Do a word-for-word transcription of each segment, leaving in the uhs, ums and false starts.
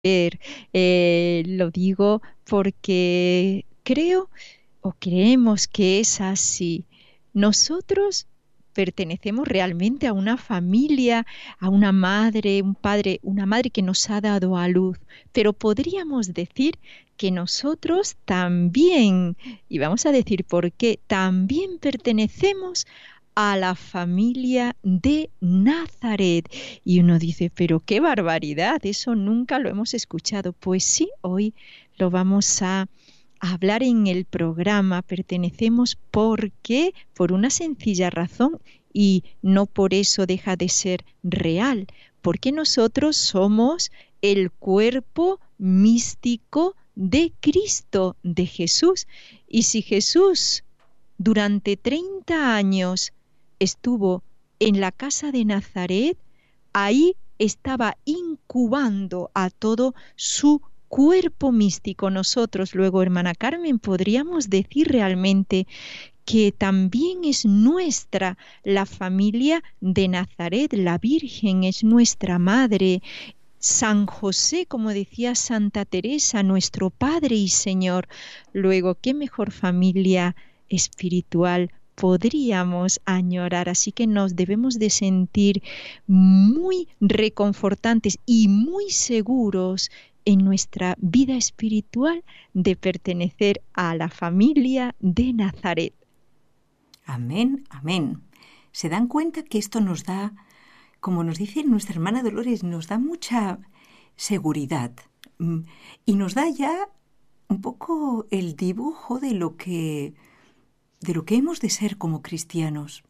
ver. Eh, lo digo porque creo o creemos que es así. Nosotros pertenecemos realmente a una familia, a una madre, un padre, una madre que nos ha dado a luz, pero podríamos decir que nosotros también, y vamos a decir por qué, también pertenecemos a la familia de Nazaret. Y uno dice, pero qué barbaridad, eso nunca lo hemos escuchado. Pues sí, hoy lo vamos a hablar en el programa. Pertenecemos porque, por una sencilla razón, y no por eso deja de ser real, porque nosotros somos el cuerpo místico de Cristo, de Jesús. Y si Jesús durante treinta años estuvo en la casa de Nazaret, ahí estaba incubando a todo su cuerpo místico. Nosotros luego, hermana Carmen, podríamos decir realmente que también es nuestra la familia de Nazaret, la Virgen es nuestra madre. San José, como decía Santa Teresa, nuestro Padre y Señor. Luego, ¿qué mejor familia espiritual podríamos añorar? Así que nos debemos de sentir muy reconfortantes y muy seguros en nuestra vida espiritual de pertenecer a la familia de Nazaret. Amén, amén. ¿Se dan cuenta que esto nos da, como nos dice nuestra hermana Dolores, nos da mucha seguridad y nos da ya un poco el dibujo de lo que, de lo que hemos de ser como cristianos?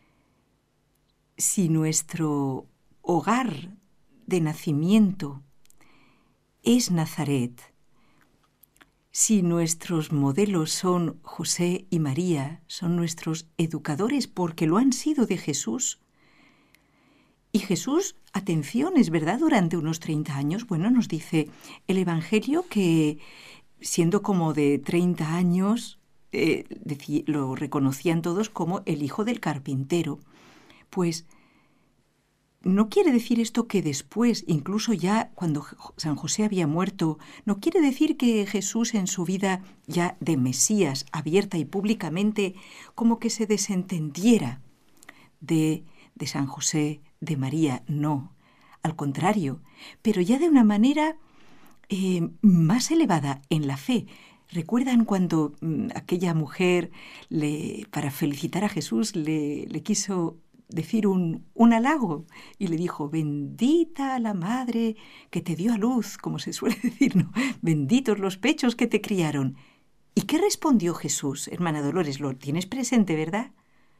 Si nuestro hogar de nacimiento es Nazaret, si nuestros modelos son José y María, son nuestros educadores porque lo han sido de Jesús. Y Jesús, atención, es verdad, durante unos treinta años, bueno, nos dice el Evangelio que siendo como de treinta años, eh, lo reconocían todos como el hijo del carpintero. Pues no quiere decir esto que después, incluso ya cuando San José había muerto, no quiere decir que Jesús en su vida ya de Mesías, abierta y públicamente, como que se desentendiera de, de San José, de María, no, al contrario, pero ya de una manera eh, más elevada en la fe. ¿Recuerdan cuando mm, aquella mujer, le, para felicitar a Jesús, le, le quiso decir un, un halago y le dijo, bendita la madre que te dio a luz, como se suele decir, ¿no? Benditos los pechos que te criaron? ¿Y qué respondió Jesús, hermana Dolores? Lo tienes presente, ¿verdad?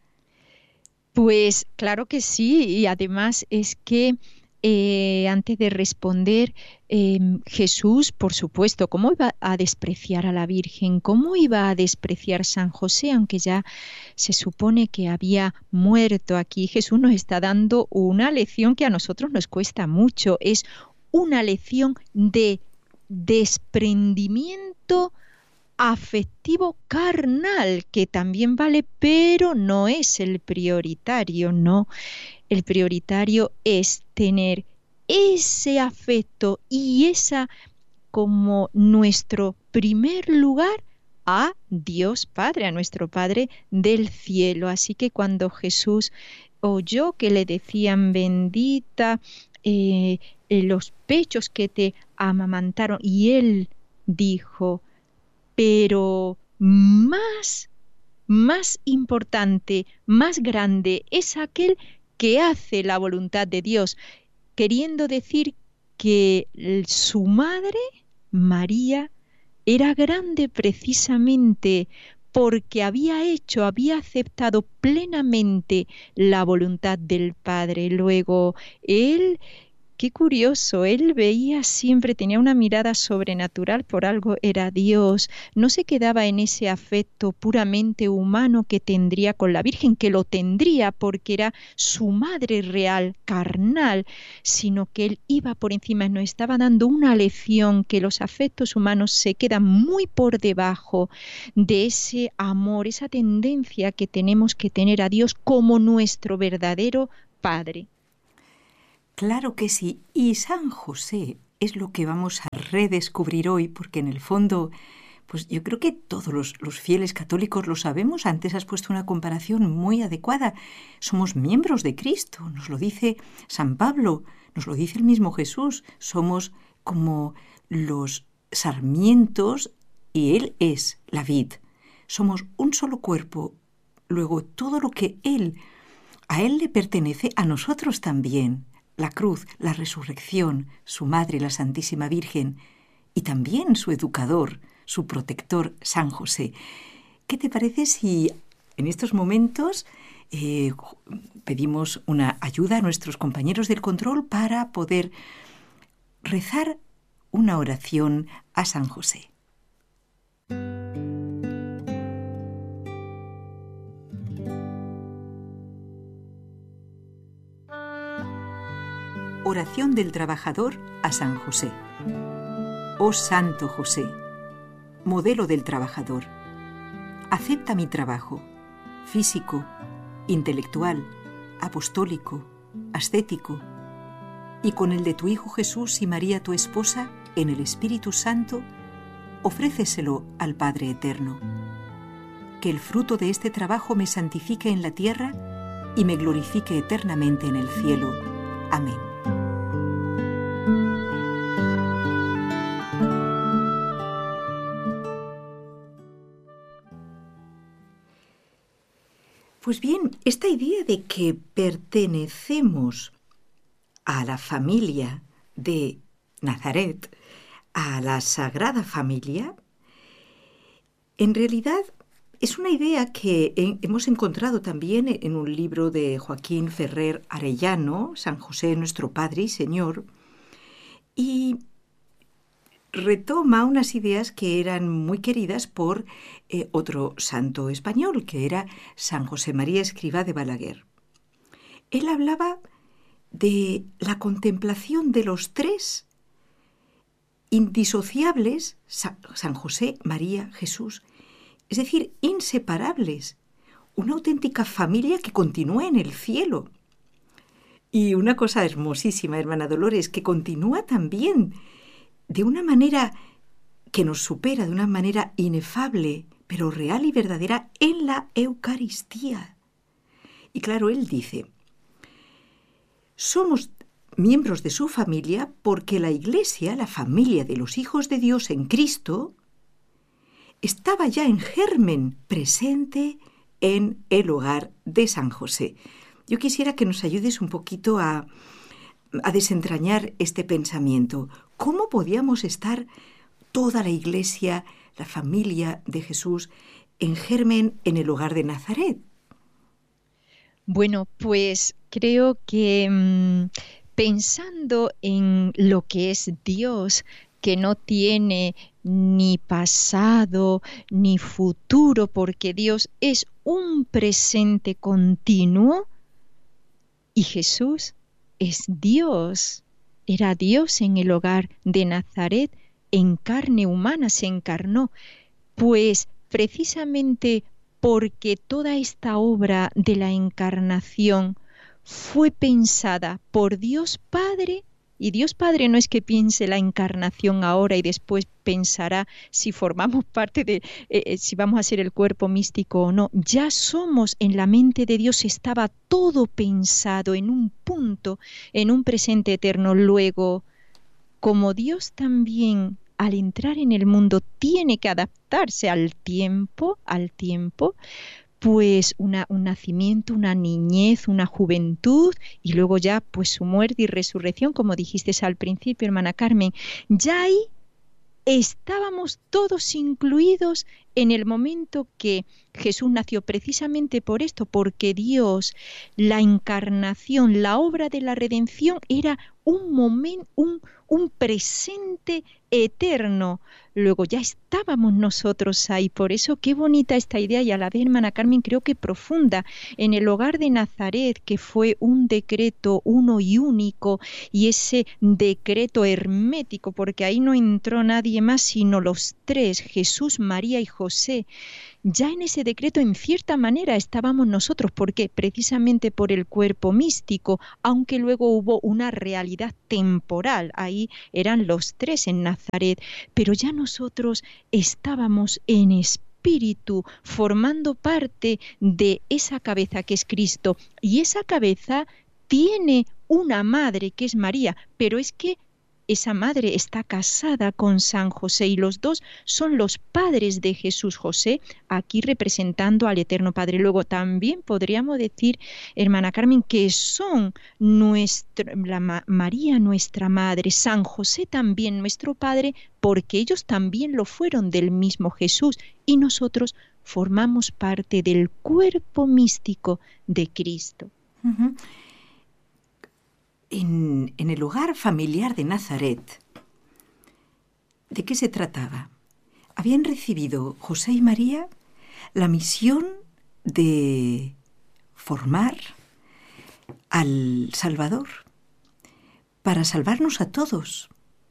Pues claro que sí, y además es que eh, antes de responder, eh, Jesús, por supuesto, ¿cómo iba a despreciar a la Virgen? ¿Cómo iba a despreciar San José, aunque ya se supone que había muerto? Aquí Jesús nos está dando una lección que a nosotros nos cuesta mucho, es una lección de desprendimiento afectivo carnal, que también vale, pero no es el prioritario, no. El prioritario es tener ese afecto y esa como nuestro primer lugar a Dios Padre, a nuestro Padre del cielo. Así que cuando Jesús oyó que le decían bendita, eh, eh, los pechos que te amamantaron, y él dijo, pero más, más importante, más grande es aquel que hace la voluntad de Dios, queriendo decir que su madre, María, era grande precisamente porque había hecho, había aceptado plenamente la voluntad del Padre. Luego, él, qué curioso, él veía siempre, tenía una mirada sobrenatural, por algo era Dios, no se quedaba en ese afecto puramente humano que tendría con la Virgen, que lo tendría porque era su madre real, carnal, sino que él iba por encima, nos estaba dando una lección que los afectos humanos se quedan muy por debajo de ese amor, esa tendencia que tenemos que tener a Dios como nuestro verdadero Padre. Claro que sí. Y San José, es lo que vamos a redescubrir hoy, porque en el fondo, pues yo creo que todos los, los fieles católicos lo sabemos. Antes has puesto una comparación muy adecuada. Somos miembros de Cristo, nos lo dice San Pablo, nos lo dice el mismo Jesús. Somos como los sarmientos y Él es la vid. Somos un solo cuerpo. Luego todo lo que Él, a Él le pertenece, a nosotros también. La cruz, la resurrección, su madre, la Santísima Virgen, y también su educador, su protector, San José. ¿Qué te parece si en estos momentos eh, pedimos una ayuda a nuestros compañeros del control para poder rezar una oración a San José? Oración del trabajador a San José. Oh Santo José, modelo del trabajador, acepta mi trabajo, físico, intelectual, apostólico, ascético, y con el de tu Hijo Jesús y María tu esposa, en el Espíritu Santo, ofréceselo al Padre Eterno. Que el fruto de este trabajo me santifique en la tierra y me glorifique eternamente en el cielo. Amén. Pues bien, esta idea de que pertenecemos a la familia de Nazaret, a la Sagrada Familia, en realidad es una idea que hemos encontrado también en un libro de Joaquín Ferrer Arellano, San José nuestro Padre y Señor, y retoma unas ideas que eran muy queridas por eh, otro santo español, que era San José María Escrivá de Balaguer. Él hablaba de la contemplación de los tres indisociables, San José, María, Jesús, es decir, inseparables, una auténtica familia que continúa en el cielo. Y una cosa hermosísima, hermana Dolores, que continúa también de una manera que nos supera, de una manera inefable, pero real y verdadera, en la Eucaristía. Y claro, él dice, somos miembros de su familia porque la Iglesia, la familia de los hijos de Dios en Cristo, estaba ya en germen, presente en el hogar de San José. Yo quisiera que nos ayudes un poquito a, a desentrañar este pensamiento. ¿Cómo podíamos estar toda la Iglesia, la familia de Jesús, en germen en el hogar de Nazaret? Bueno, pues creo que mmm, pensando en lo que es Dios, que no tiene ni pasado ni futuro, porque Dios es un presente continuo y Jesús es Dios. Era Dios en el hogar de Nazaret, en carne humana se encarnó. Pues precisamente porque toda esta obra de la encarnación fue pensada por Dios Padre, y Dios Padre no es que piense la encarnación ahora y después pensará si formamos parte de, eh, si vamos a ser el cuerpo místico o no. Ya somos, en la mente de Dios estaba todo pensado en un punto, en un presente eterno. Luego, como Dios también al entrar en el mundo tiene que adaptarse al tiempo, al tiempo, pues una, un nacimiento, una niñez, una juventud y luego ya pues su muerte y resurrección, como dijiste al principio, hermana Carmen. Ya ahí estábamos todos incluidos en el momento que Jesús nació, precisamente por esto, porque Dios, la encarnación, la obra de la redención era un momento, un, un presente eterno. Luego ya estábamos nosotros ahí. Por eso qué bonita esta idea, y a la vez, hermana Carmen, creo que profunda. En el hogar de Nazaret, que fue un decreto uno y único, y ese decreto hermético, porque ahí no entró nadie más sino los tres, Jesús, María y José, José. Ya en ese decreto, en cierta manera, estábamos nosotros. ¿Por qué? Precisamente por el cuerpo místico, aunque luego hubo una realidad temporal. Ahí eran los tres en Nazaret, pero ya nosotros estábamos en espíritu, formando parte de esa cabeza que es Cristo. Y esa cabeza tiene una madre que es María, pero es que esa madre está casada con San José y los dos son los padres de Jesús. José, aquí representando al Eterno Padre. Luego también podríamos decir, hermana Carmen, que son nuestra, la María nuestra madre, San José también nuestro padre, porque ellos también lo fueron del mismo Jesús y nosotros formamos parte del cuerpo místico de Cristo. Uh-huh. En, en el hogar familiar de Nazaret, ¿de qué se trataba? Habían recibido José y María la misión de formar al Salvador, para salvarnos a todos.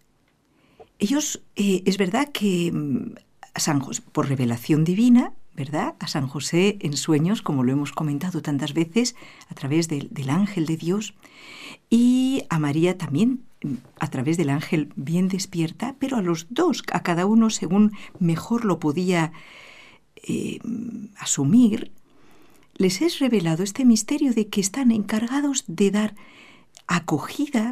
Ellos, eh, es verdad que a San José, por revelación divina, ¿verdad? A San José en sueños, como lo hemos comentado tantas veces, a través del, del ángel de Dios, y a María también a través del ángel bien despierta, pero a los dos, a cada uno según mejor lo podía eh, asumir, les es revelado este misterio de que están encargados de dar acogida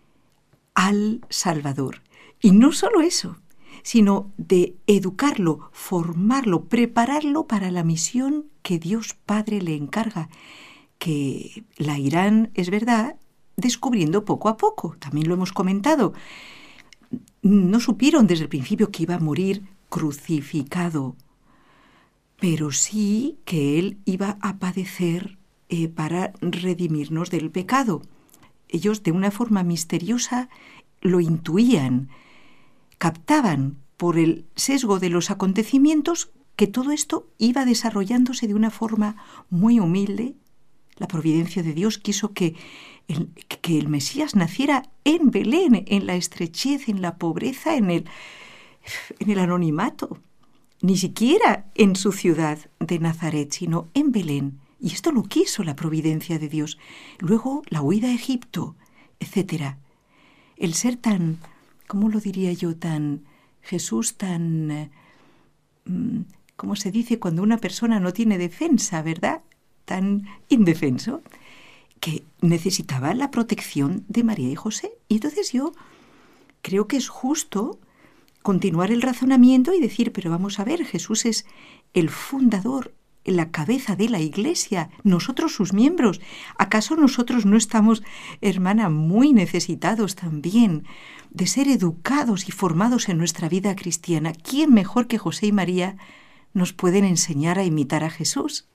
al Salvador. Y no solo eso, sino de educarlo, formarlo, prepararlo para la misión que Dios Padre le encarga, que la irán, es verdad, descubriendo poco a poco. También lo hemos comentado. No supieron desde el principio que iba a morir crucificado, pero sí que Él iba a padecer eh, para redimirnos del pecado. Ellos de una forma misteriosa lo intuían, captaban por el sesgo de los acontecimientos que todo esto iba desarrollándose de una forma muy humilde. La providencia de Dios quiso que el, que el Mesías naciera en Belén, en la estrechez, en la pobreza, en el, en el anonimato. Ni siquiera en su ciudad de Nazaret, sino en Belén. Y esto lo quiso la providencia de Dios. Luego la huida a Egipto, etcétera. El ser tan, ¿cómo lo diría yo? Tan Jesús, tan, eh, ¿cómo se dice cuando una persona no tiene defensa, verdad? Tan indefenso, que necesitaba la protección de María y José. Y entonces yo creo que es justo continuar el razonamiento y decir, pero vamos a ver, Jesús es el fundador, la cabeza de la Iglesia, nosotros sus miembros. ¿Acaso nosotros no estamos, hermana, muy necesitados también de ser educados y formados en nuestra vida cristiana? ¿Quién mejor que José y María nos pueden enseñar a imitar a Jesús?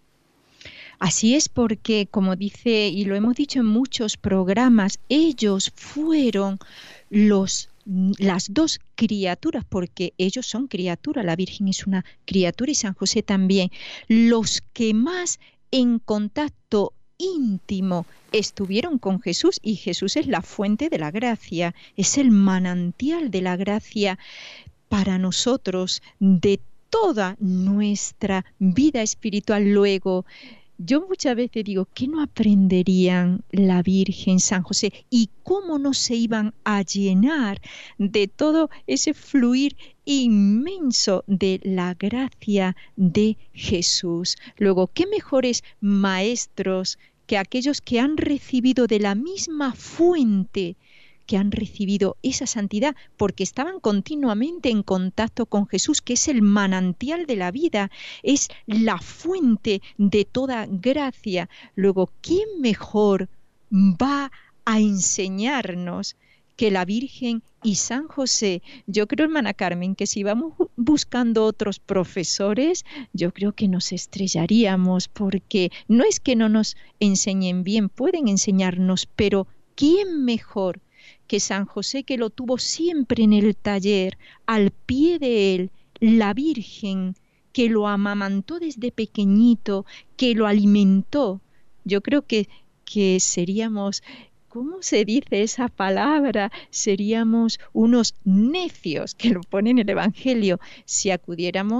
Así es, porque, como dice, y lo hemos dicho en muchos programas, ellos fueron los las dos criaturas, porque ellos son criaturas, la Virgen es una criatura y San José también, los que más en contacto íntimo estuvieron con Jesús, y Jesús es la fuente de la gracia, es el manantial de la gracia para nosotros, de toda nuestra vida espiritual. Luego, yo muchas veces digo, ¿qué no aprenderían la Virgen, San José? ¿Y cómo no se iban a llenar de todo ese fluir inmenso de la gracia de Jesús? Luego, ¿qué mejores maestros que aquellos que han recibido de la misma fuente, que han recibido esa santidad, porque estaban continuamente en contacto con Jesús, que es el manantial de la vida, es la fuente de toda gracia? Luego, ¿quién mejor va a enseñarnos que la Virgen y San José? Yo creo, hermana Carmen, que si vamos buscando otros profesores, yo creo que nos estrellaríamos, porque no es que no nos enseñen bien, pueden enseñarnos, pero ¿quién mejor que San José, que lo tuvo siempre en el taller, al pie de él, la Virgen, que lo amamantó desde pequeñito, que lo alimentó? Yo creo que, que seríamos, ¿cómo se dice esa palabra? Seríamos unos necios, que lo pone en el Evangelio, si acudiéramos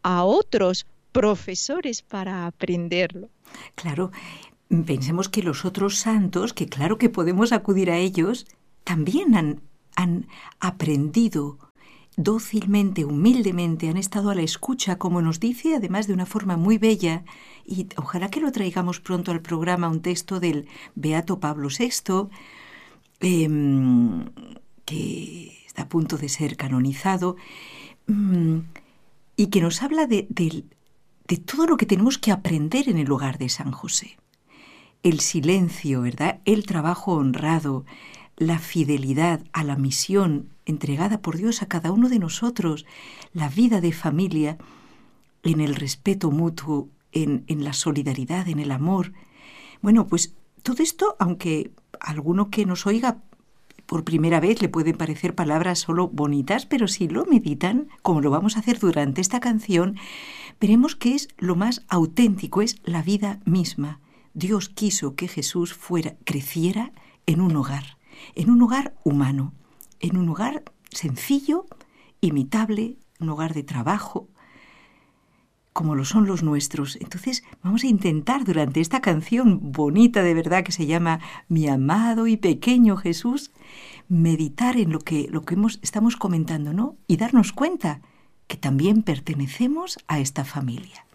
a otros profesores para aprenderlo. Claro, pensemos que los otros santos, que claro que podemos acudir a ellos, también han, han aprendido dócilmente, humildemente, han estado a la escucha, como nos dice, además de una forma muy bella, y ojalá que lo traigamos pronto al programa, un texto del Beato Pablo sexto, eh, que está a punto de ser canonizado, eh, y que nos habla de, de, de todo lo que tenemos que aprender en el hogar de San José. El silencio, ¿verdad? El trabajo honrado, la fidelidad a la misión entregada por Dios a cada uno de nosotros, la vida de familia en el respeto mutuo, en, en la solidaridad, en el amor. Bueno, pues todo esto, aunque a alguno que nos oiga por primera vez le pueden parecer palabras solo bonitas, pero si lo meditan, como lo vamos a hacer durante esta canción, veremos que es lo más auténtico, es la vida misma. Dios quiso que Jesús fuera, creciera en un hogar, en un hogar humano, en un hogar sencillo, imitable, un hogar de trabajo, como lo son los nuestros. Entonces vamos a intentar durante esta canción bonita de verdad que se llama Mi amado y pequeño Jesús, meditar en lo que, lo que hemos, estamos comentando, ¿no? Y darnos cuenta que también pertenecemos a esta familia.